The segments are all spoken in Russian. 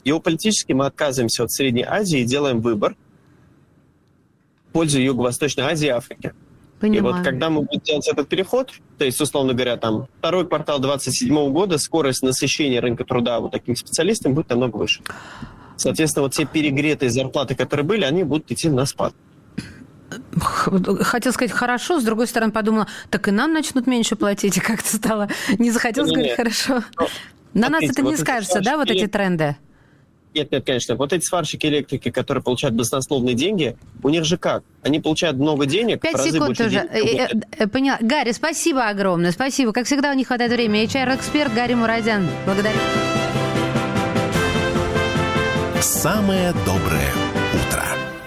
геополитически мы отказываемся от Средней Азии и делаем выбор в пользу Юго-Восточной Азии и Африки. Понимаю. И вот когда мы будем делать этот переход, то есть, условно говоря, там, второй квартал 2027 года, скорость насыщения рынка труда вот такими специалистами будет намного выше. Соответственно, вот те перегретые зарплаты, которые были, они будут идти на спад. Хотел сказать хорошо, с другой стороны подумала, так и нам начнут меньше платить, и как-то стало... Не захотел сказать хорошо. На нас это не скажется, да, вот эти тренды? Нет, конечно. Вот эти сварщики электрики, которые получают баснословные деньги, у них же как? Они получают много денег. 5 секунд уже. Поняла. Гарри, спасибо огромное. Спасибо. Как всегда, не хватает времени. HR-эксперт Гарри Мурадян. Благодарю. Самое доброе утро.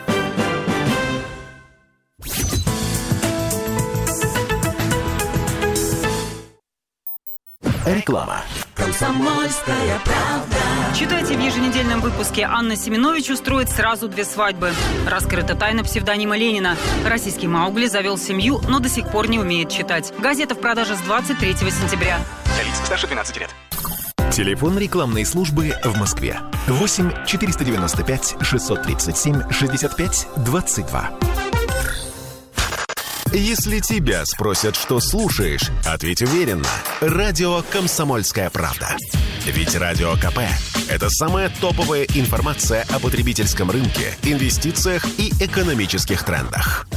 Реклама. Комсомольская правда. Читайте в еженедельном выпуске. Анна Семенович устроит сразу 2 свадьбы. Раскрыта тайна псевдонима Ленина. Российский Маугли завел семью, но до сих пор не умеет читать. Газета в продаже с 23 сентября. Для лиц старше 12 лет. Телефон рекламной службы в Москве. 8 495 637 65 22. Если тебя спросят, что слушаешь, ответь уверенно. Радио «Комсомольская правда». Ведь Радио КП – это самая топовая информация о потребительском рынке, инвестициях и экономических трендах.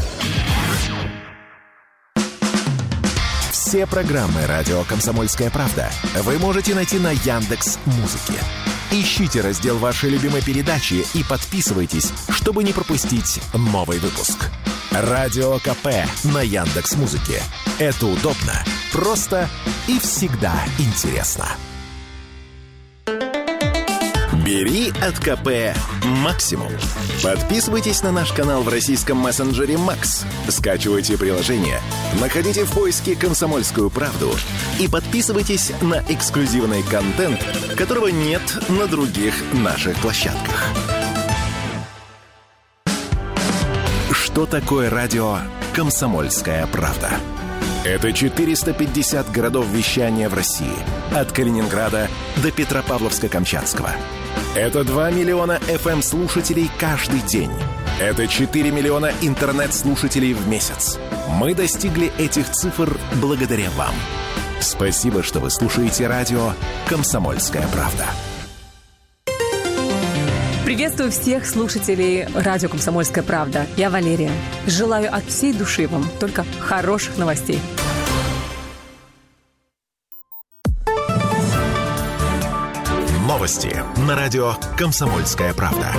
Все программы «Радио Комсомольская правда» вы можете найти на Яндекс.Музыке. Ищите раздел вашей любимой передачи и подписывайтесь, чтобы не пропустить новый выпуск. Радио КП на Яндекс.Музыке. Это удобно, просто и всегда интересно. Бери от КП максимум. Подписывайтесь на наш канал в российском мессенджере Макс. Скачивайте приложение, находите в поиске «Комсомольскую правду» и подписывайтесь на эксклюзивный контент, которого нет на других наших площадках. Что такое радио «Комсомольская правда»? Это 450 городов вещания в России. От Калининграда до Петропавловска-Камчатского. Это 2 миллиона FM-слушателей каждый день. Это 4 миллиона интернет-слушателей в месяц. Мы достигли этих цифр благодаря вам. Спасибо, что вы слушаете радио «Комсомольская правда». Приветствую всех слушателей радио «Комсомольская правда». Я Валерия. Желаю от всей души вам только хороших новостей. Новости на радио «Комсомольская правда».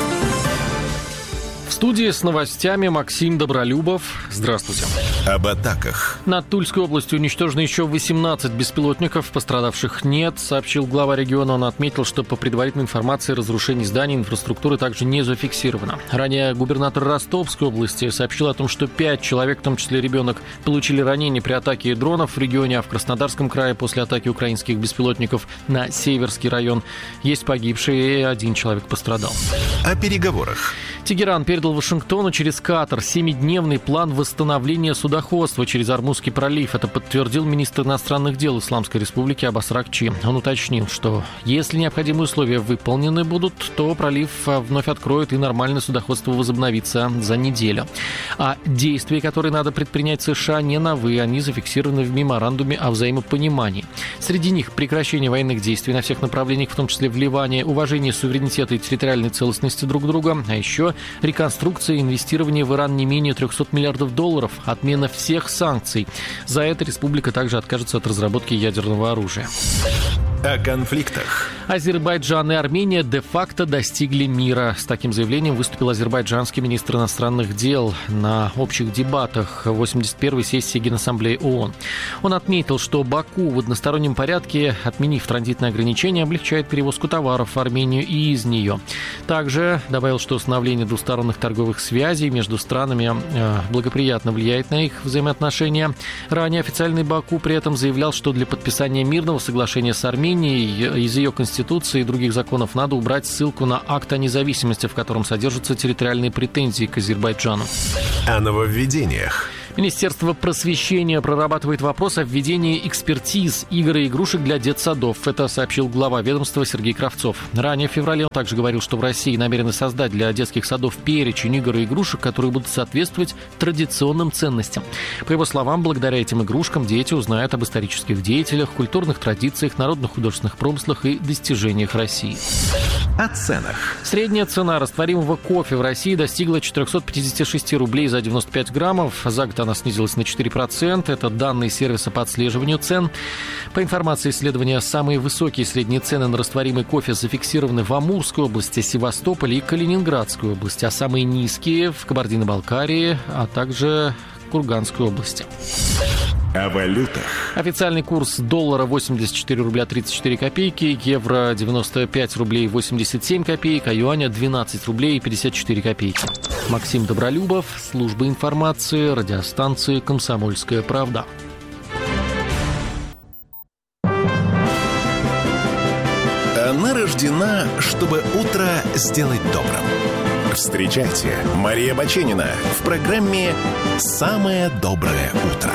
В студии с новостями Максим Добролюбов. Здравствуйте. Об атаках. Над Тульской областью уничтожено еще 18 беспилотников. Пострадавших нет, сообщил глава региона. Он отметил, что по предварительной информации разрушений зданий и инфраструктуры также не зафиксировано. Ранее губернатор Ростовской области сообщил о том, что 5 человек, в том числе ребенок, получили ранения при атаке дронов в регионе, а в Краснодарском крае после атаки украинских беспилотников на Северский район есть погибшие, и 1 человек пострадал. О переговорах. Тегеран передал Вашингтону через Катар 7-дневный план восстановления судоходства через Ормузский пролив. Это подтвердил министр иностранных дел Исламской Республики Аббас Аракчи. Он уточнил, что если необходимые условия выполнены будут, то пролив вновь откроют и нормальное судоходство возобновится за неделю. А действия, которые надо предпринять США, не новые, они зафиксированы в меморандуме о взаимопонимании. Среди них прекращение военных действий на всех направлениях, в том числе в Ливане, уважение суверенитета и территориальной целостности друг друга, а еще реконструкция и инвестирование в Иран не менее $300 миллиардов, отмена всех санкций. За это республика также откажется от разработки ядерного оружия. О конфликтах. Азербайджан и Армения де-факто достигли мира. С таким заявлением выступил азербайджанский министр иностранных дел на общих дебатах 81-й сессии Генассамблеи ООН. Он отметил, что Баку в одностороннем порядке, отменив транзитные ограничения, облегчает перевозку товаров в Армению и из нее. Также добавил, что установление двусторонних торговых связей между странами благоприятно влияет на их взаимоотношения. Ранее официальный Баку при этом заявлял, что для подписания мирного соглашения с Арменией из ее конституции и других законов надо убрать ссылку на акт о независимости, в котором содержатся территориальные претензии к Азербайджану. О нововведениях. Министерство просвещения прорабатывает вопрос о введении экспертиз игр и игрушек для детсадов. Это сообщил глава ведомства Сергей Кравцов. Ранее в феврале он также говорил, что в России намерены создать для детских садов перечень игр и игрушек, которые будут соответствовать традиционным ценностям. По его словам, благодаря этим игрушкам дети узнают об исторических деятелях, культурных традициях, народных художественных промыслах и достижениях России. О ценах. Средняя цена растворимого кофе в России достигла 456 рублей за 95 граммов. За год она снизилась на 4%. Это данные сервиса по отслеживанию цен. По информации исследования, самые высокие средние цены на растворимый кофе зафиксированы в Амурской области, Севастополе и Калининградской области, а самые низкие в Кабардино-Балкарии, а также Курганской области. О валютах. Официальный курс доллара 84 рубля 34 копейки, евро 95 рублей 87 копеек, а юаня 12 рублей 54 копейки. Максим Добролюбов, служба информации, радиостанции «Комсомольская правда». Она рождена, чтобы утро сделать добрым. Встречайте, Мария Баченина в программе «Самое доброе утро».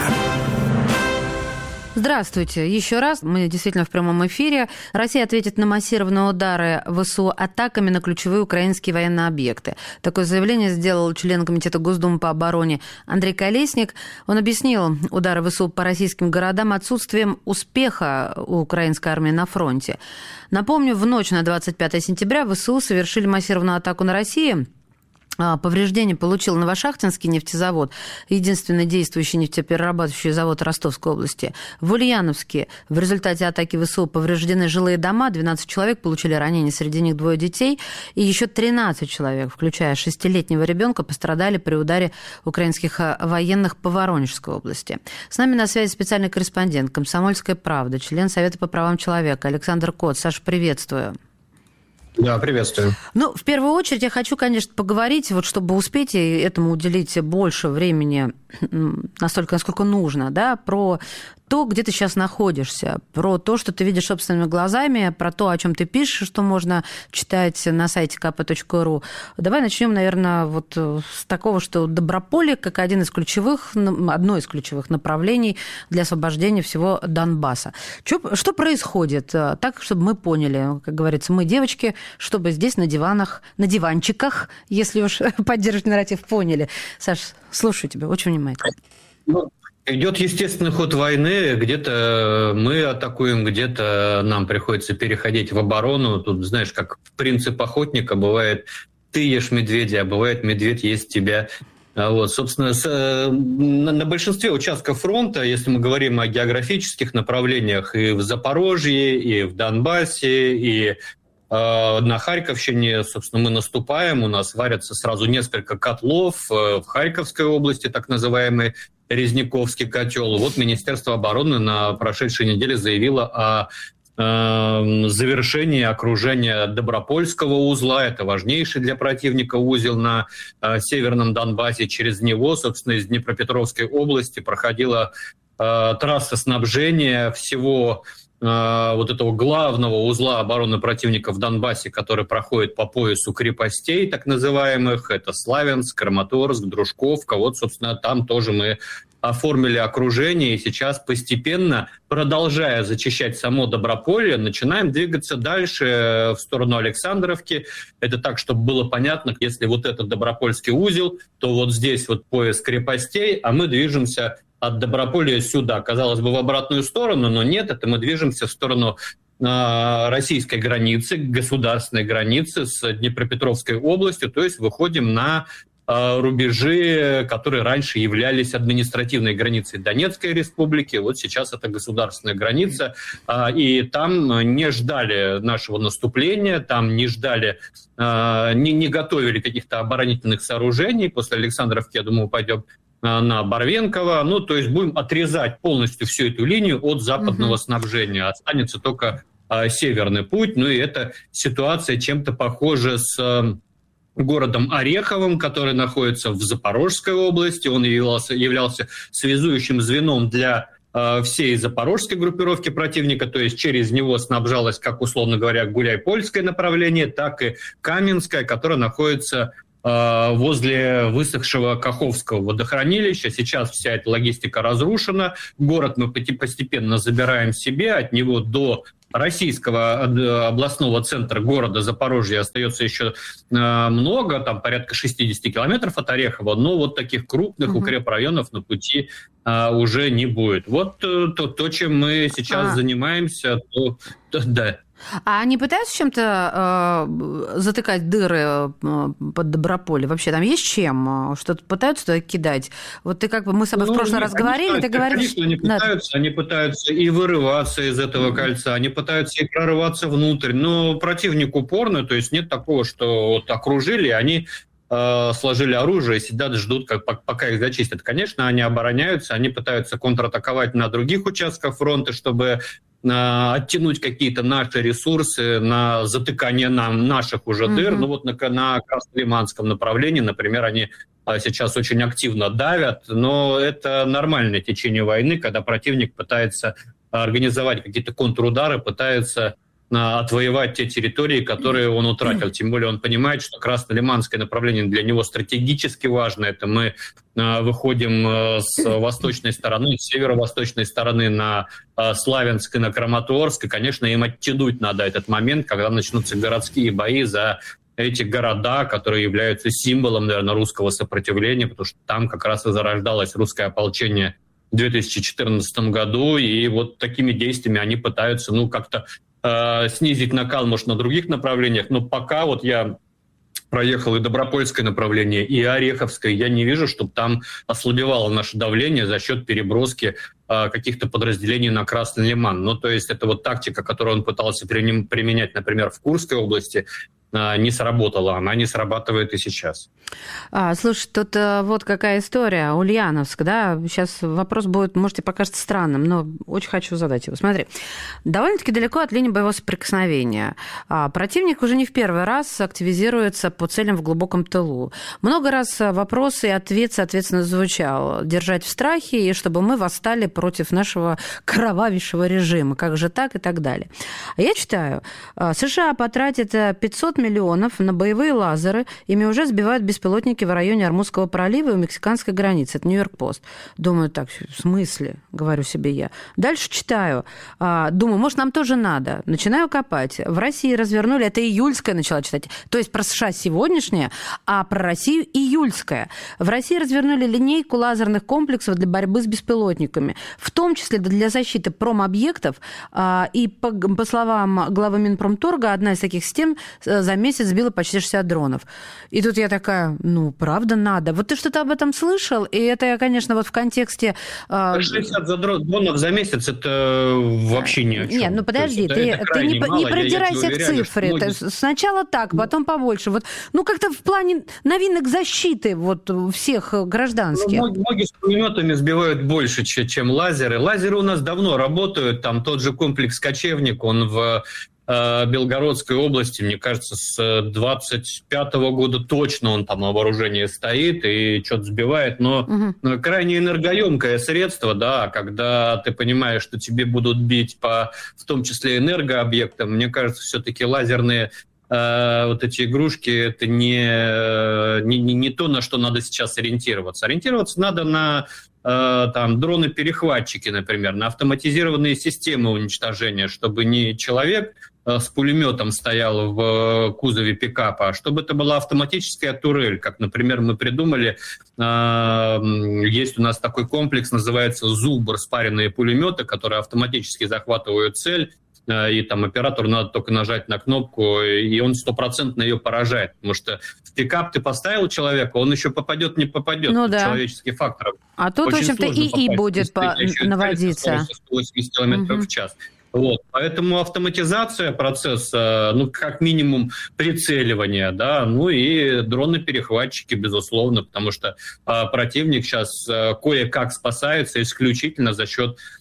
Здравствуйте. Еще раз. Мы действительно в прямом эфире. Россия ответит на массированные удары ВСУ атаками на ключевые украинские военные объекты. Такое заявление сделал член Комитета Госдумы по обороне Андрей Колесник. Он объяснил удары ВСУ по российским городам отсутствием успеха у украинской армии на фронте. Напомню, в ночь на 25 сентября ВСУ совершили массированную атаку на Россию. Повреждение получил Новошахтинский нефтезавод, единственный действующий нефтеперерабатывающий завод Ростовской области. В Ульяновске в результате атаки ВСУ повреждены жилые дома, 12 человек получили ранения, среди них 2 детей, и еще 13 человек, включая 6-летнего ребенка, пострадали при ударе украинских военных по Воронежской области. С нами на связи специальный корреспондент «Комсомольская правда», член Совета по правам человека Александр Кот. Саша, приветствую. Да, приветствую. Ну, в первую очередь я хочу, конечно, поговорить, вот чтобы успеть и этому уделить больше времени, настолько, насколько нужно, да, про то, где ты сейчас находишься, про то, что ты видишь собственными глазами, про то, о чем ты пишешь, что можно читать на сайте kp.ru. Давай начнем, наверное, вот с такого, что Доброполье как одно из ключевых направлений для освобождения всего Донбасса. Что происходит? Так, чтобы мы поняли, как говорится, мы, девочки, чтобы здесь на диванах, на диванчиках, если уж поддерживать нарратив, поняли. Саш, слушаю тебя очень внимательно. Идет естественный ход войны, где-то мы атакуем, где-то нам приходится переходить в оборону. Тут, знаешь, как принцип охотника, бывает ты ешь медведя, а бывает медведь ест тебя. Вот, собственно, на большинстве участков фронта, если мы говорим о географических направлениях, и в Запорожье, и в Донбассе, и на Харьковщине, собственно, мы наступаем, у нас варятся сразу несколько котлов, в Харьковской области так называемый Резниковский котел. Вот Министерство обороны на прошедшей неделе заявило о завершении окружения Добропольского узла. Это важнейший для противника узел на Северном Донбассе. Через него, собственно, из Днепропетровской области проходила трасса снабжения всего вот этого главного узла обороны противника в Донбассе, который проходит по поясу крепостей, так называемых. Это Славянск, Краматорск, Дружковка. Вот, собственно, там тоже мы оформили окружение, и сейчас постепенно, продолжая зачищать само Доброполье, начинаем двигаться дальше в сторону Александровки. Это так, чтобы было понятно, если вот этот Добропольский узел, то вот здесь вот пояс крепостей, а мы движемся от Доброполья сюда. Казалось бы, в обратную сторону, но нет, это мы движемся в сторону российской границы, государственной границы с Днепропетровской областью, то есть выходим на рубежи, которые раньше являлись административной границей Донецкой республики. Вот сейчас это государственная граница. И там не ждали нашего наступления, там не ждали, не готовили каких-то оборонительных сооружений. После Александровки, я думаю, пойдем на Барвенково. Ну, то есть будем отрезать полностью всю эту линию от западного снабжения. Останется только северный путь. Ну и эта ситуация чем-то похожа с городом Ореховым, который находится в Запорожской области. Он являлся связующим звеном для всей запорожской группировки противника, то есть через него снабжалось, как, условно говоря, Гуляйпольское направление, так и Каменское, которое находится возле высохшего Каховского водохранилища. Сейчас вся эта логистика разрушена. Город мы постепенно забираем себе. От него до российского областного центра города Запорожья остается еще много, там порядка 60 километров от Орехова, но вот таких крупных укрепрайонов на пути уже не будет. Вот то, чем мы сейчас занимаемся, да. А они пытаются чем-то затыкать дыры под Доброполе? Вообще там есть чем? Что-то пытаются туда кидать? Вот ты мы с тобой в прошлый раз говорили, ты говоришь... Они пытаются и вырываться из этого кольца, они пытаются и прорываться внутрь, но противник упорный, то есть нет такого, что вот окружили, они сложили оружие и сидят, ждут, пока их зачистят. Конечно, они обороняются, они пытаются контратаковать на других участках фронта, чтобы оттянуть какие-то наши ресурсы на затыкание наших уже дыр. Ну вот на Краснолиманском направлении, например, они сейчас очень активно давят, но это нормальное течение войны, когда противник пытается организовать какие-то контрудары, пытается отвоевать те территории, которые он утратил. Тем более он понимает, что Краснолиманское направление для него стратегически важно. Это мы выходим с восточной стороны, с северо-восточной стороны на Славянск и на Краматорск. И, конечно, им оттянуть надо этот момент, когда начнутся городские бои за эти города, которые являются символом, наверное, русского сопротивления, потому что там как раз и зарождалось русское ополчение в 2014 году. И вот такими действиями они пытаются, как-то снизить накал, может, на других направлениях, но пока вот я проехал и Добропольское направление, и Ореховское, я не вижу, чтобы там ослабевало наше давление за счет переброски каких-то подразделений на Красный Лиман. Ну, то есть это вот тактика, которую он пытался применять, например, в Курской области, не сработала. Она не срабатывает и сейчас. Слушай, тут вот какая история. Ульяновск, да? Сейчас вопрос будет, может, и покажется странным, но очень хочу задать его. Смотри, довольно-таки далеко от линии боевого соприкосновения. Противник уже не в первый раз активизируется по целям в глубоком тылу. Много раз вопрос и ответ, соответственно, звучал. Держать в страхе, и чтобы мы восстали против нашего кровавейшего режима. Как же так и так далее. Я читаю. США потратят 500 миллионов на боевые лазеры, ими уже сбивают беспилотники в районе Ормузского пролива и у мексиканской границы. Это Нью-Йорк-Пост. Думаю, так, в смысле, говорю себе я. Дальше читаю. Думаю, может, нам тоже надо. Начинаю копать. В России развернули, это июльское начала читать, то есть про США сегодняшнее, а про Россию июльское. В России развернули линейку лазерных комплексов для борьбы с беспилотниками, в том числе для защиты промобъектов. И по словам главы Минпромторга, одна из таких систем за месяц сбила почти 60 дронов. И тут я такая, правда надо. Вот ты что-то об этом слышал? И это, конечно, вот в контексте... 60 дронов за месяц – это вообще ни о чем. Нет, подожди, ты не продирайся к цифре. Сначала так, потом побольше. Вот, как-то в плане новинок защиты всех гражданских. Многие с пулеметами сбивают больше, чем лазеры. Лазеры у нас давно работают. Там тот же комплекс «Кочевник», он в Белгородской области, мне кажется, с 25-го года точно он там на вооружении стоит и что-то сбивает, но крайне энергоемкое средство, да, когда ты понимаешь, что тебе будут бить по, в том числе, энергообъектам, мне кажется, все-таки лазерные вот эти игрушки, это не то, на что надо сейчас ориентироваться. Ориентироваться надо на дроны-перехватчики, например, на автоматизированные системы уничтожения, чтобы не человек с пулеметом стоял в кузове пикапа, а чтобы это была автоматическая турель, как, например, мы придумали, есть у нас такой комплекс, называется «Зубр», спаренные пулеметы, которые автоматически захватывают цель, и там оператору надо только нажать на кнопку, и он 100% ее поражает. Потому что в пикап ты поставил человека, он еще попадет, не попадет. Человеческий фактор. А тут, в общем-то, и будет наводиться. 180 км в час. Вот. Поэтому автоматизация процесса, как минимум прицеливание, да, и дроны-перехватчики, безусловно, потому что противник сейчас кое-как спасается исключительно за счет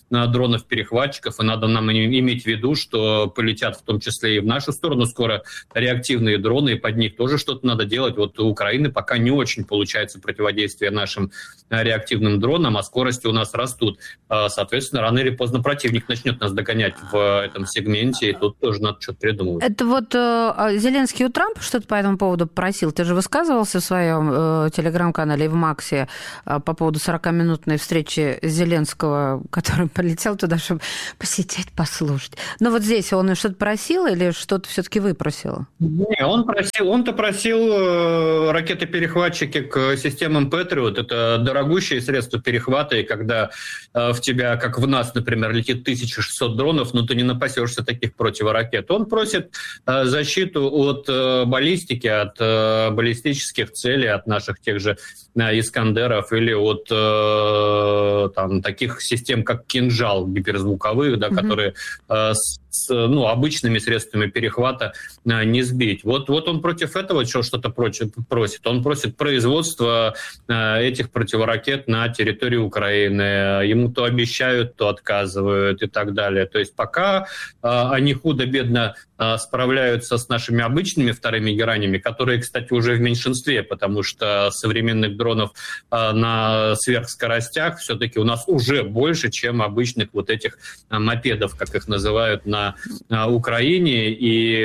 дронов-перехватчиков, и надо нам иметь в виду, что полетят в том числе и в нашу сторону скоро реактивные дроны, и под них тоже что-то надо делать. Вот у Украины пока не очень получается противодействие нашим реактивным дронам, а скорости у нас растут. Соответственно, рано или поздно противник начнет нас догонять в этом сегменте, и тут тоже надо что-то придумывать. Это вот Зеленский у Трампа что-то по этому поводу просил? Ты же высказывался в своем телеграм-канале и в Максе по поводу 40-минутной встречи Зеленского, который полетел туда, чтобы посидеть, послушать. Но вот здесь он что-то просил или что-то все-таки выпросил? Не, он-то просил ракеты-перехватчики к системам Patriot. Это дорогущие средства перехвата, и когда в тебя, как в нас, например, летит 1600 дронов, ну ты не напасешься таких противоракет. Он просит защиту от баллистики, от баллистических целей, от наших тех же Искандеров или от таких систем, как «Кинжал», гиперзвуковых, да, которые с обычными средствами перехвата не сбить. Вот он против этого что-то просит. Он просит производства этих противоракет на территории Украины. Ему то обещают, то отказывают и так далее. То есть пока они худо-бедно справляются с нашими обычными вторыми геранями, которые, кстати, уже в меньшинстве, потому что современных дронов на сверхскоростях все-таки у нас уже больше, чем обычных вот этих мопедов, как их называют на Украине, и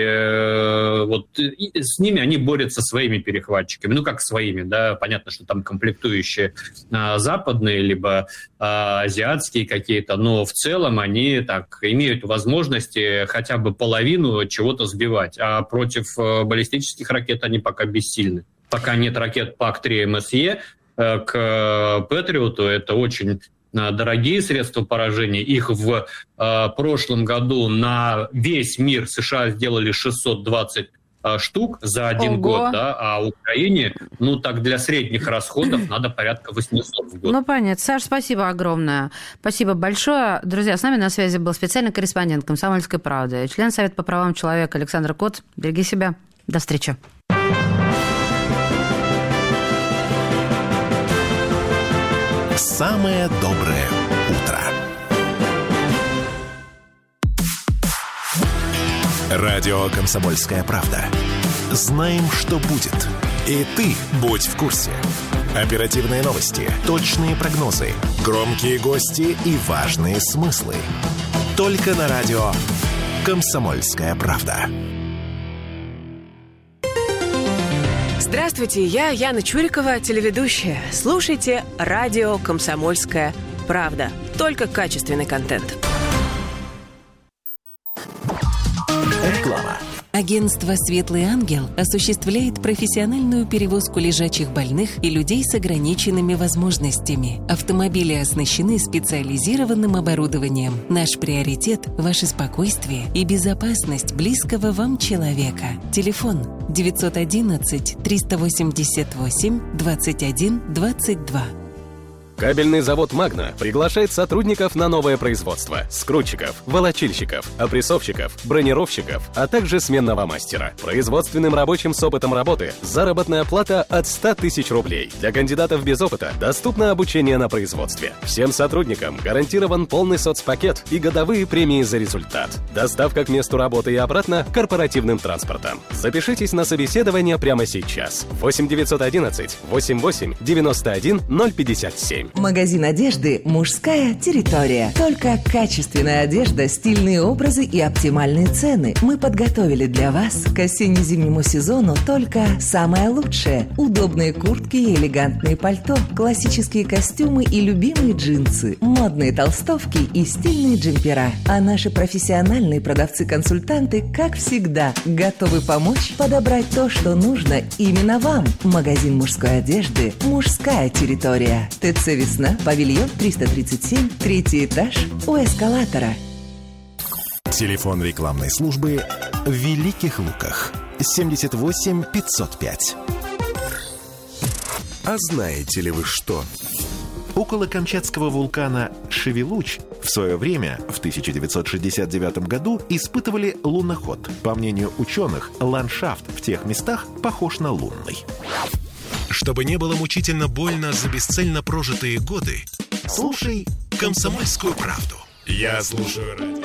с ними они борются своими перехватчиками, как своими, да, понятно, что там комплектующие западные, либо азиатские какие-то, но в целом они так имеют возможности хотя бы половину чего-то сбивать, а против баллистических ракет они пока бессильны. Пока нет ракет ПАК-3 МСЕ к Патриоту, это очень дорогие средства поражения. Их в прошлом году на весь мир США сделали 620 штук за один год, да, а Украине, так для средних расходов надо порядка 800 в год. Понятно. Саш, спасибо огромное. Спасибо большое. Друзья, с нами на связи был специальный корреспондент «Комсомольской правды», член Совета по правам человека Александр Коц. Береги себя. До встречи. Самое доброе утро. Радио «Комсомольская правда». Знаем, что будет. И ты будь в курсе. Оперативные новости, точные прогнозы, громкие гости и важные смыслы. Только на радио «Комсомольская правда». Здравствуйте, я Яна Чурикова, телеведущая. Слушайте радио «Комсомольская правда». Только качественный контент. Реклама. Агентство «Светлый ангел» осуществляет профессиональную перевозку лежачих больных и людей с ограниченными возможностями. Автомобили оснащены специализированным оборудованием. Наш приоритет – ваше спокойствие и безопасность близкого вам человека. Телефон 911-388-21-22. Кабельный завод «Магна» приглашает сотрудников на новое производство: скрутчиков, волочильщиков, опрессовщиков, бронировщиков, а также сменного мастера. Производственным рабочим с опытом работы заработная плата от 100 тысяч рублей. Для кандидатов без опыта доступно обучение на производстве. Всем сотрудникам гарантирован полный соцпакет и годовые премии за результат. Доставка к месту работы и обратно корпоративным транспортом. Запишитесь на собеседование прямо сейчас. 8 911 88 91 057. Магазин одежды «Мужская территория». Только качественная одежда, стильные образы и оптимальные цены. Мы подготовили для вас к осенне-зимнему сезону только самое лучшее. Удобные куртки и элегантные пальто, классические костюмы и любимые джинсы, модные толстовки и стильные джемпера. А наши профессиональные продавцы-консультанты, как всегда, готовы помочь подобрать то, что нужно именно вам. Магазин мужской одежды «Мужская территория». ТЦ «Весна», павильон 337, 3-й этаж, у эскалатора. Телефон рекламной службы в Великих Луках 78 505. А знаете ли вы что? Около камчатского вулкана Шевелуч в свое время, в 1969 году, испытывали луноход. По мнению ученых, ландшафт в тех местах похож на лунный. Чтобы не было мучительно больно за бесцельно прожитые годы, слушай «Комсомольскую правду». Я слушаю радио.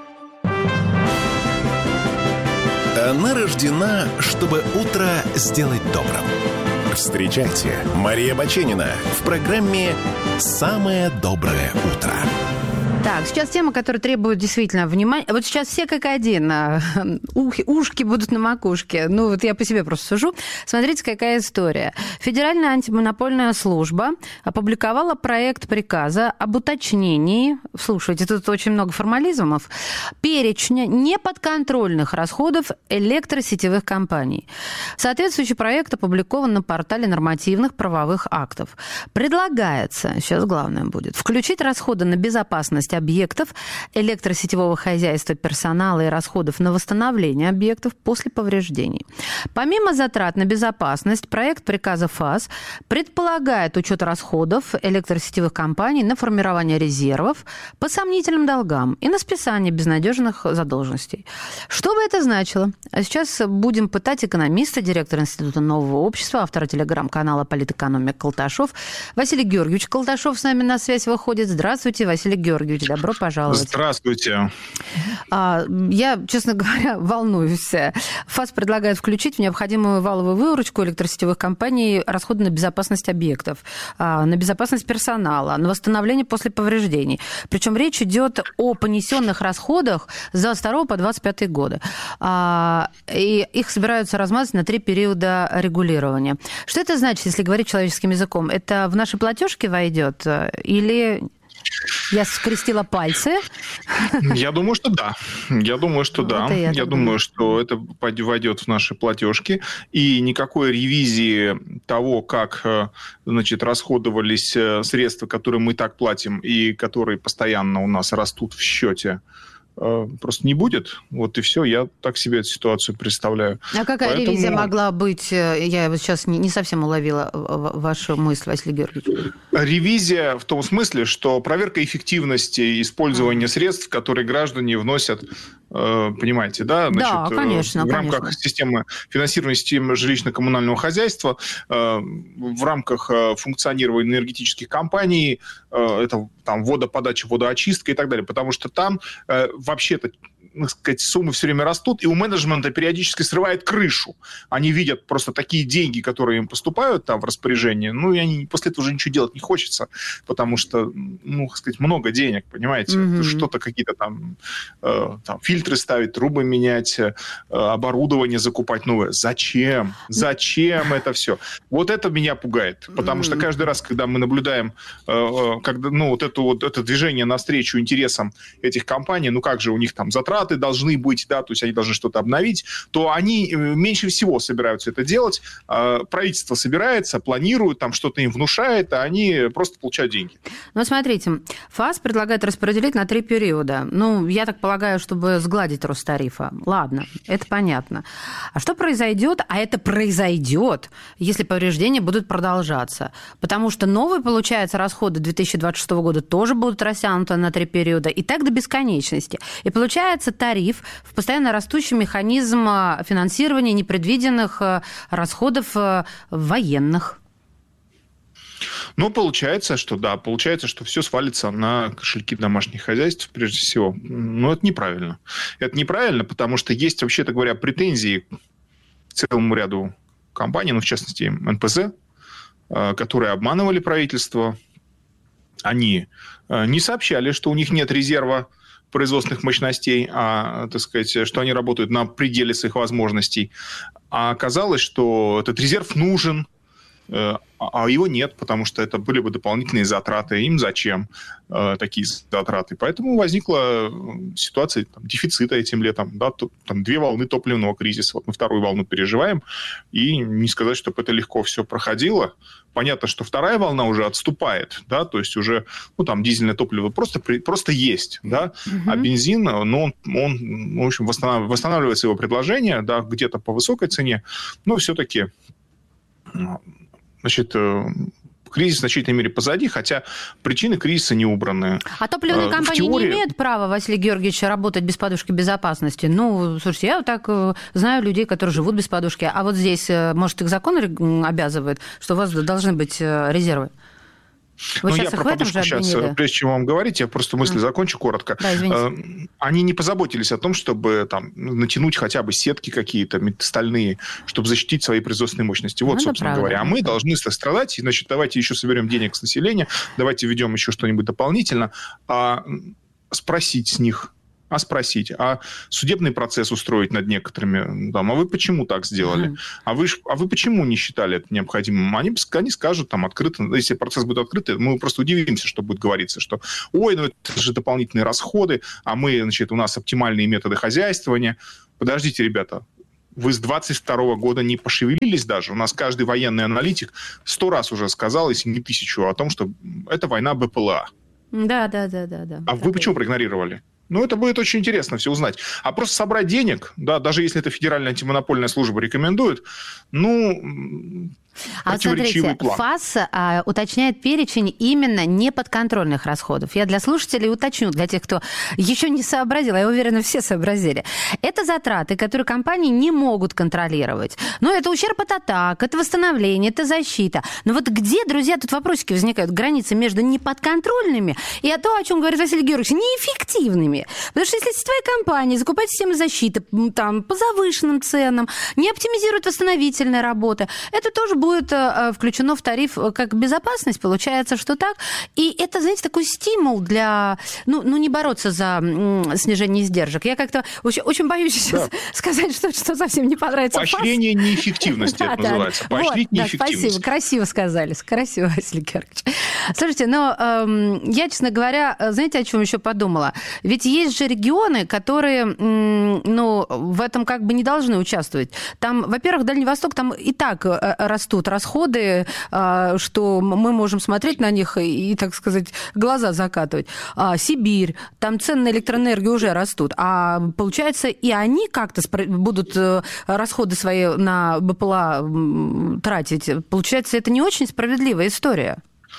Она рождена, чтобы утро сделать добрым. Встречайте, Мария Баченина в программе «Самое доброе утро». Так, сейчас тема, которая требует действительно внимания. Вот сейчас все как один. Ушки будут на макушке. Ну, вот я по себе просто сужу. Смотрите, какая история. Федеральная антимонопольная служба опубликовала проект приказа об уточнении, слушайте, тут очень много формализмов, перечня неподконтрольных расходов электросетевых компаний. Соответствующий проект опубликован на портале нормативных правовых актов. Предлагается, сейчас главное будет, включить расходы на безопасность объектов электросетевого хозяйства, персонала и расходов на восстановление объектов после повреждений. Помимо затрат на безопасность, проект приказа ФАС предполагает учет расходов электросетевых компаний на формирование резервов по сомнительным долгам и на списание безнадежных задолженностей. Что бы это значило? А сейчас будем пытать экономиста, директора Института нового общества, автора телеграм-канала «Политэкономик» Колташов. Василий Георгиевич Колташов с нами на связь выходит. Здравствуйте, Василий Георгиевич. Добро пожаловать. Здравствуйте. Я, честно говоря, волнуюсь. ФАС предлагает включить в необходимую валовую выручку электросетевых компаний расходы на безопасность объектов, на безопасность персонала, на восстановление после повреждений. Причем речь идет о понесенных расходах с 22 по 25 годы. И их собираются размазать на 3 периода регулирования. Что это значит, если говорить человеческим языком? Это в наши платежки войдет или... Я скрестила пальцы. Я думаю, что да. Я думаю, что да. Я думаю, что это войдет в наши платежки. И никакой ревизии того, как, значит, расходовались средства, которые мы так платим и которые постоянно у нас растут в счете, просто не будет. Вот и все. Я так себе эту ситуацию представляю. А какая ревизия могла быть? Я вот сейчас не совсем уловила вашу мысль, Василий Георгиевич. Ревизия в том смысле, что проверка эффективности использования средств, которые граждане вносят, понимаете, да? Значит, да, конечно. В рамках системы финансирования системы жилищно-коммунального хозяйства, в рамках функционирования энергетических компаний, это там водоподача, водоочистка и так далее. Потому что там вообще-то, так сказать, суммы все время растут, и у менеджмента периодически срывает крышу. Они видят просто такие деньги, которые им поступают там в распоряжение, ну, и они после этого уже ничего делать не хочется, потому что, ну, так сказать, много денег, понимаете? Что-то какие-то там фильтры ставить, трубы менять, оборудование закупать новое. Зачем? Зачем это все? Вот это меня пугает, потому что каждый раз, когда мы наблюдаем когда, ну, вот это движение навстречу интересам этих компаний, ну, как же у них там затраты должны быть, да, то есть они должны что-то обновить, то они меньше всего собираются это делать. Правительство собирается, планирует, там что-то им внушает, а они просто получают деньги. Ну, смотрите, ФАС предлагает распределить на 3 периода. Ну, я так полагаю, чтобы сгладить рост тарифа. Ладно, это понятно. А что произойдет? А это произойдет, если повреждения будут продолжаться. Потому что новые, получается, расходы 2026 года тоже будут растянуты на 3 периода. И так до бесконечности. И получается тариф в постоянно растущий механизм финансирования непредвиденных расходов военных. Ну, получается, что да, получается, что все свалится на кошельки домашних хозяйств, прежде всего. Но это неправильно. Это неправильно, потому что есть, вообще-то говоря, претензии к целому ряду компаний, ну, в частности, НПЗ, которые обманывали правительство. Они не сообщали, что у них нет резерва производственных мощностей, так сказать, что они работают на пределе своих возможностей. А оказалось, что этот резерв нужен, а его нет, потому что это были бы дополнительные затраты. Им зачем такие затраты? Поэтому возникла ситуация дефицита этим летом. Да, там 2 волны топливного кризиса. Вот мы 2-ю волну переживаем. И не сказать, чтобы это легко все проходило. Понятно, что 2-я волна уже отступает. Да, то есть уже там дизельное топливо просто есть. Да, а бензин, ну, он в общем, восстанавливается его предложение, да, где-то по высокой цене, но все-таки... Значит, кризис в значительной мере позади, хотя причины кризиса не убраны. А топливные компании не имеют права, Василий Георгиевич, работать без подушки безопасности? Ну, слушайте, я вот так знаю людей, которые живут без подушки. А вот здесь, может, их закон обязывает, что у вас должны быть резервы? Вы я сейчас их про в этом подушку же сейчас, обвинили? прежде чем вам говорить, я просто мысль закончу коротко. Да, извините. Они не позаботились о том, чтобы там натянуть хотя бы сетки какие-то стальные, чтобы защитить свои производственные мощности. Вот, собственно говоря. А мы должны страдать, и, значит, давайте еще соберем денег с населения, давайте введем еще что-нибудь дополнительно, спросить с них, а судебный процесс устроить над некоторыми, там, а вы почему так сделали? А вы почему не считали это необходимым? Они скажут там открыто, если процесс будет открытый, мы просто удивимся, что будет говориться, что ой, ну это же дополнительные расходы, а мы, значит, у нас оптимальные методы хозяйствования. Подождите, ребята, вы с 22 года не пошевелились даже. У нас каждый военный аналитик 100 раз уже сказал, если не 1000, о том, что это война БПЛА. Да. А вы почему проигнорировали? Ну, это будет очень интересно все узнать. А просто собрать денег, да, даже если это Федеральная антимонопольная служба рекомендует, А смотрите, ФАС уточняет перечень именно неподконтрольных расходов. Я для слушателей уточню, для тех, кто еще не сообразил, я уверена, все сообразили. Это затраты, которые компании не могут контролировать. Но это ущерб от атак, это восстановление, это защита. Но вот где, друзья, тут вопросики возникают, границы между неподконтрольными и то, о чем говорит Василий Георгиевич, неэффективными. Потому что если сетевая компания закупает системы защиты там, по завышенным ценам, не оптимизирует восстановительные работы, это тоже будет включено в тариф как безопасность, получается, что так. И это, знаете, такой стимул для, не бороться за снижение издержек. Я как-то очень боюсь сейчас сказать, что совсем не понравится. Поощрение неэффективности это называется. Поощрить неэффективность. Спасибо, красиво сказали. Красиво, Василий Георгиевич. Слушайте, я, честно говоря, знаете, о чем еще подумала? Ведь есть же регионы, которые, в этом как бы не должны участвовать. Там, во-первых, Дальний Восток, там и так растут расходы, что мы можем смотреть на них и, так сказать, глаза закатывать. Сибирь, там цены на электроэнергию уже растут. А получается, и они как-то будут расходы свои на БПЛА тратить. Получается, это не очень справедливая история.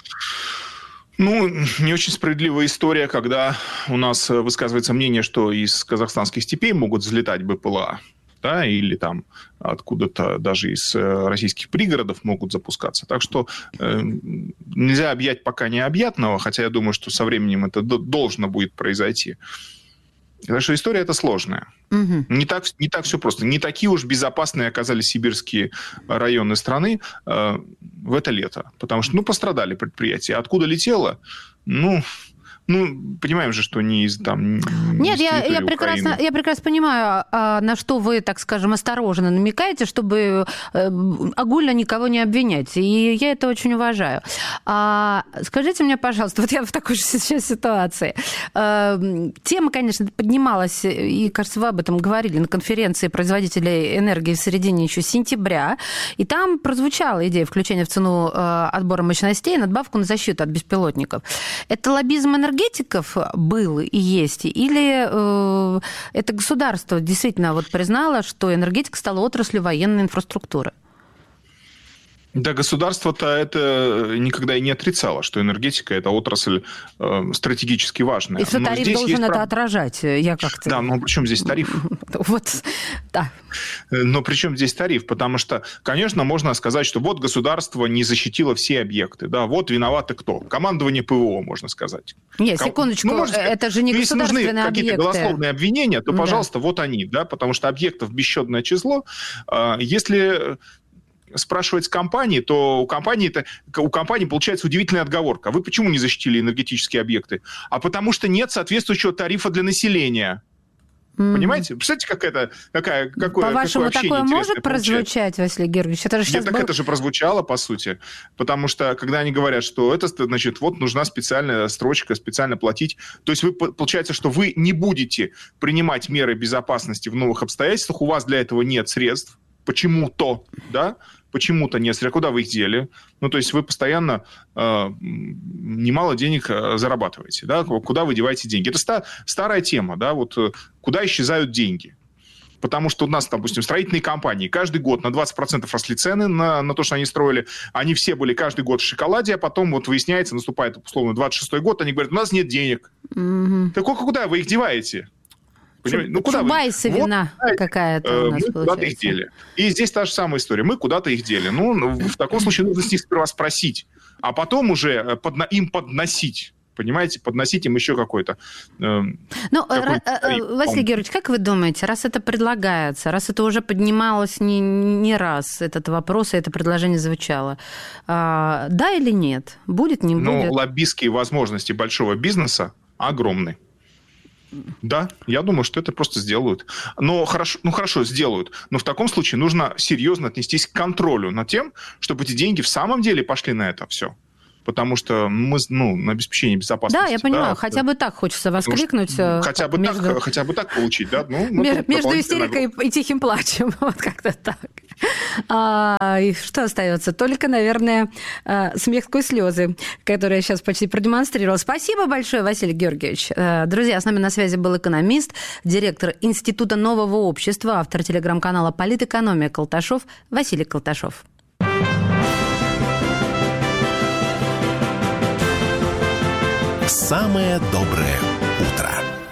Не очень справедливая история, когда у нас высказывается мнение, что из казахстанских степей могут взлетать БПЛА, да, или там откуда-то даже из российских пригородов могут запускаться. Так что нельзя объять пока необъятного, хотя я думаю, что со временем это должно будет произойти. Так что история эта сложная. Угу. Не так все просто. Не такие уж безопасные оказались сибирские районы страны в это лето. Потому что, пострадали предприятия. Откуда летело? Понимаем же, что не из там... Нет, я прекрасно понимаю, на что вы, так скажем, осторожно намекаете, чтобы огульно никого не обвинять. И я это очень уважаю. Скажите мне, пожалуйста, вот я в такой же сейчас ситуации. Тема, конечно, поднималась, и, кажется, вы об этом говорили на конференции производителей энергии в середине еще сентября, и там прозвучала идея включения в цену отбора мощностей надбавку на защиту от беспилотников. Это лоббизм энергетиков был и есть, или это государство действительно признало, что энергетика стала отраслью военной инфраструктуры? Да, государство-то это никогда и не отрицало, что энергетика – это отрасль стратегически важная. И что тариф должен это отражать. Я как-то... Да, но при чем здесь тариф? Да. Но при чем здесь тариф? Потому что, конечно, можно сказать, что вот государство не защитило все объекты. Да, вот виноваты кто? Командование ПВО, можно сказать. Нет, секундочку, это же не государственные объекты. Если нужны какие-то голословные обвинения, то, пожалуйста, вот они. Да, потому что объектов бесчетное число. Если... спрашивать с компании, то у компании получается удивительная отговорка. Вы почему не защитили энергетические объекты? А потому что нет соответствующего тарифа для населения. Понимаете? Представляете, какое По-вашему, общение такое может получается? Прозвучать, Василий Георгиевич? Это же сейчас это же прозвучало, по сути. Потому что, когда они говорят, что это, значит, вот нужна специальная строчка, специально платить. То есть, получается, что вы не будете принимать меры безопасности в новых обстоятельствах, у вас для этого нет средств. Почему-то, да? Почему-то нет. А куда вы их дели? То есть вы постоянно немало денег зарабатываете, да? Куда вы деваете деньги? Это старая тема, да? Куда исчезают деньги? Потому что у нас, допустим, строительные компании каждый год на 20% росли цены на то, что они строили. Они все были каждый год в шоколаде, а потом выясняется, наступает, условно, 26-й год, они говорят, у нас нет денег. Так куда вы их деваете? Чубайсовина какая-то у нас мы куда-то их дели. И здесь та же самая история. Мы куда-то их дели. В таком случае нужно с них сперва спросить, а потом уже им подносить. Понимаете, подносить им еще какой-то... Василий Георгиевич, как вы думаете, раз это предлагается, раз это уже поднималось не раз, этот вопрос и это предложение звучало, да или нет? Будет, не будет? Лоббистские возможности большого бизнеса огромны. Да, я думаю, что это просто сделают. Хорошо, сделают. Но в таком случае нужно серьезно отнестись к контролю над тем, чтобы эти деньги в самом деле пошли на это все. Потому что мы на обеспечение безопасности. Да, я понимаю. Хотя бы так хочется воскликнуть. Хотя бы так получить, да? Между истерикой и тихим плачем. Вот как-то так. И что остается? Только, наверное, смех сквозь слезы, который я сейчас почти продемонстрировала. Спасибо большое, Василий Георгиевич. Друзья, с нами на связи был экономист, директор Института нового общества, автор телеграм-канала «Политэкономия» Колташов Василий Колташов. Самое доброе утро.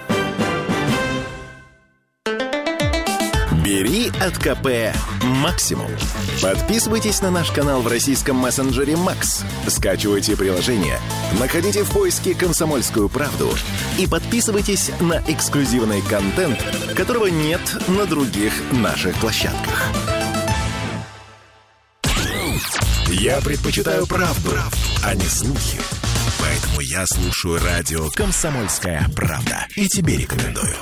Бери от КП максимум. Подписывайтесь на наш канал в российском мессенджере Макс. Скачивайте приложение, находите в поиске «Комсомольскую правду» и подписывайтесь на эксклюзивный контент, которого нет на других наших площадках. Я предпочитаю правду, а не слухи. Поэтому я слушаю радио «Комсомольская правда». И тебе рекомендую.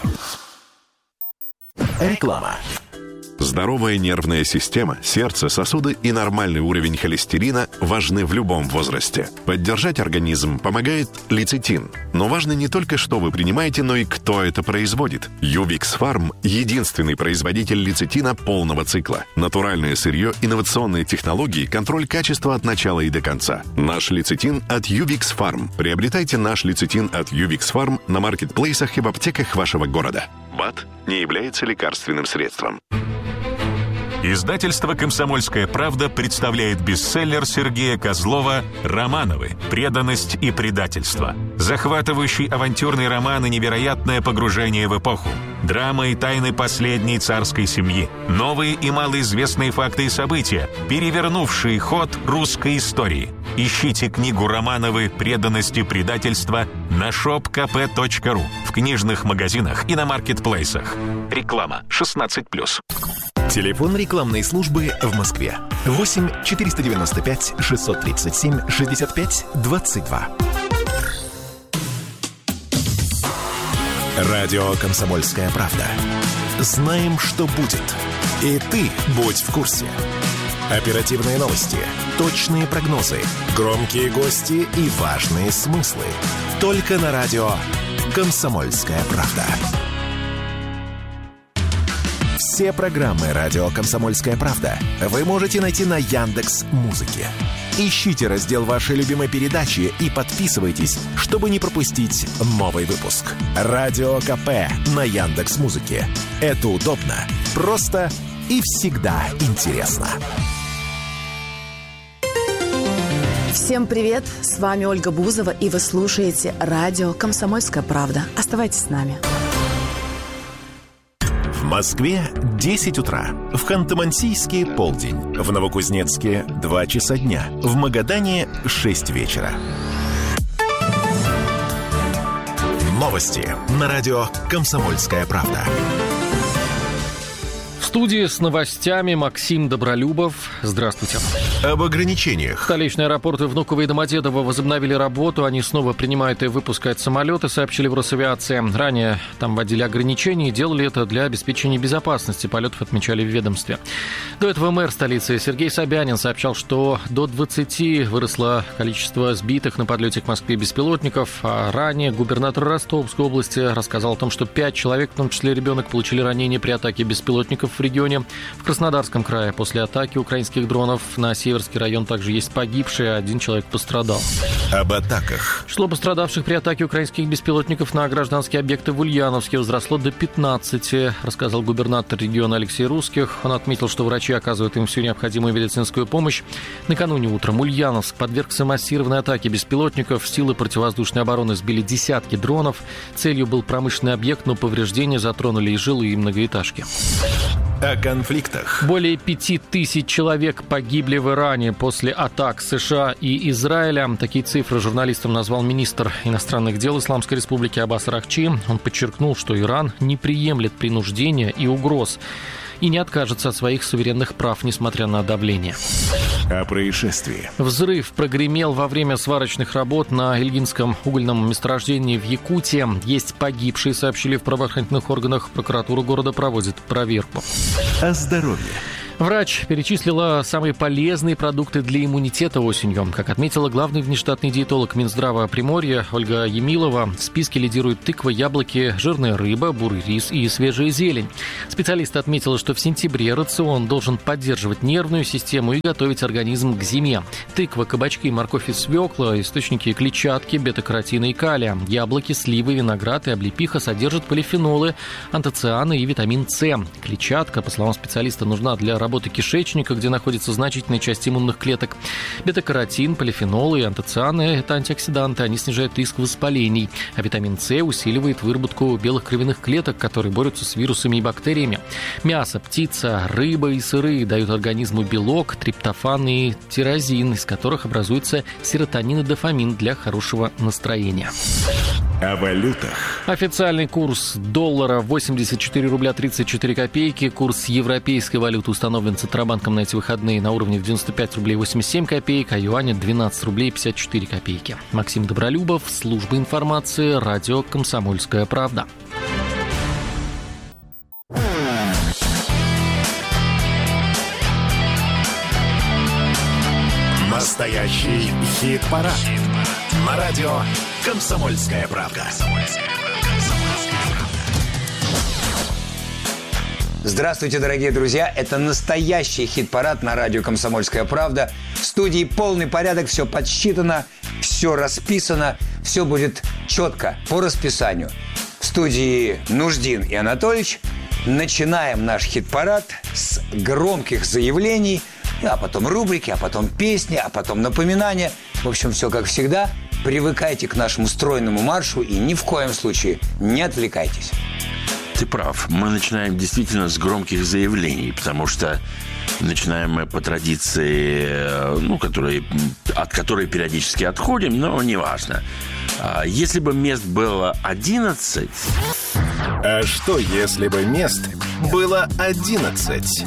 Реклама. Здоровая нервная система, сердце, сосуды и нормальный уровень холестерина важны в любом возрасте. Поддержать организм помогает лецитин. Но важно не только, что вы принимаете, но и кто это производит. Ювикс Фарм – единственный производитель лецитина полного цикла. Натуральное сырье, инновационные технологии, контроль качества от начала и до конца. Наш лецитин от Ювикс Фарм. Приобретайте наш лецитин от Ювикс Фарм на маркетплейсах и в аптеках вашего города. БАД не является лекарственным средством. Издательство «Комсомольская правда» представляет бестселлер Сергея Козлова «Романовы. Преданность и предательство». Захватывающий авантюрный роман и невероятное погружение в эпоху. Драма и тайны последней царской семьи. Новые и малоизвестные факты и события, перевернувшие ход русской истории. Ищите книгу «Романовы. Преданность и предательство» на shopkp.ru, в книжных магазинах и на маркетплейсах. Реклама 16+. Телефон рекламной службы в Москве. 8 495 637 65 22. Радио «Комсомольская правда». Знаем, что будет. И ты будь в курсе. Оперативные новости, точные прогнозы, громкие гости и важные смыслы. Только на радио «Комсомольская правда». Все программы «Радио Комсомольская правда» вы можете найти на Яндекс.Музыке. Ищите раздел вашей любимой передачи и подписывайтесь, чтобы не пропустить новый выпуск. Радио КП на Яндекс.Музыке. Это удобно, просто и всегда интересно. Всем привет! С вами Ольга Бузова, и вы слушаете радио «Комсомольская правда». Оставайтесь с нами. В Москве 10 утра, в Ханты-Мансийске полдень, в Новокузнецке 2 часа дня, в Магадане 6 вечера. Новости на радио «Комсомольская правда». В студии с новостями Максим Добролюбов. Здравствуйте. Об ограничениях. Столичные аэропорты Внуково и Домодедово возобновили работу. Они снова принимают и выпускают самолеты, сообщили в Росавиации. Ранее там вводили ограничения и делали это для обеспечения безопасности полетов, отмечали в ведомстве. До этого мэр столицы Сергей Собянин сообщал, что до 20 выросло количество сбитых на подлете к Москве беспилотников. А ранее губернатор Ростовской области рассказал о том, что 5 человек, в том числе ребенок, получили ранения при атаке беспилотников в регионе. В Краснодарском крае после атаки украинских дронов на Северский район также есть погибшие, 1 человек пострадал. Об атаках. Число пострадавших при атаке украинских беспилотников на гражданские объекты в Ульяновске возросло до 15, рассказал губернатор региона Алексей Русских. Он отметил, что врачи оказывают им всю необходимую медицинскую помощь. Накануне утром Ульяновск подвергся массированной атаке беспилотников. Силы противовоздушной обороны сбили десятки дронов. Целью был промышленный объект, но повреждения затронули и жилые, и многоэтажки. О конфликтах. Более 5000 человек погибли в Иране после атак США и Израиля. Такие цифры журналистам назвал министр иностранных дел Исламской Республики Аббас Аракчи. Он подчеркнул, что Иран не приемлет принуждения и угроз и не откажется от своих суверенных прав, несмотря на давление. О происшествии. Взрыв прогремел во время сварочных работ на Ильгинском угольном месторождении в Якутии. Есть погибшие, сообщили в правоохранительных органах. Прокуратура города проводит проверку. О здоровье. Врач перечислила самые полезные продукты для иммунитета осенью. Как отметила главный внештатный диетолог Минздрава Приморья Ольга Емилова, в списке лидируют тыква, яблоки, жирная рыба, бурый рис и свежая зелень. Специалист отметила, что в сентябре рацион должен поддерживать нервную систему и готовить организм к зиме. Тыква, кабачки, морковь и свекла – источники клетчатки, бета-каротина и калия. Яблоки, сливы, виноград и облепиха содержат полифенолы, антоцианы и витамин С. Клетчатка, по словам специалиста, нужна для работы кишечника, где находится значительная часть иммунных клеток. Бета-каротин, полифенолы и антоцианы – это антиоксиданты, они снижают риск воспалений. А витамин С усиливает выработку белых кровяных клеток, которые борются с вирусами и бактериями. Мясо, птица, рыба и сыры дают организму белок, триптофан и тирозин, из которых образуется серотонин и дофамин для хорошего настроения. О валютах. Официальный курс доллара 84 рубля 34 копейки. Курс европейской валюты установлен Центробанком на эти выходные на уровне в 95 рублей 87 копеек, а юаня 12 рублей 54 копейки. Максим Добролюбов, служба информации, радио «Комсомольская правда». Настоящий хит-парад. На радио «Комсомольская правда». Здравствуйте, дорогие друзья! Это настоящий хит-парад на радио «Комсомольская правда». В студии полный порядок, все подсчитано, все расписано, все будет четко, по расписанию. В студии Нуждин и Анатольевич. Начинаем наш хит-парад с громких заявлений, а потом рубрики, а потом песни, а потом напоминания. В общем, все как всегда. Привыкайте к нашему стройному маршу и ни в коем случае не отвлекайтесь. Ты прав. Мы начинаем действительно с громких заявлений, потому что начинаем мы по традиции, от которой периодически отходим, но неважно. Если бы мест было 11... А что, если бы мест было 11?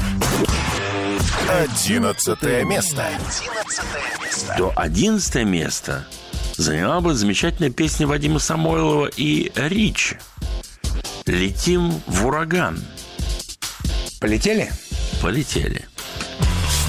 11 место. То 11 место заняла бы замечательная песня Вадима Самойлова и Ричи. «Летим в ураган». Полетели? Полетели.